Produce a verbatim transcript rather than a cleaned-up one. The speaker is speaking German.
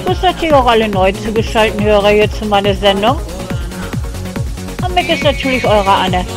grüß natürlich auch alle neu zugeschalteten Hörer hier zu meiner Sendung. Und mich ist natürlich eure Anne.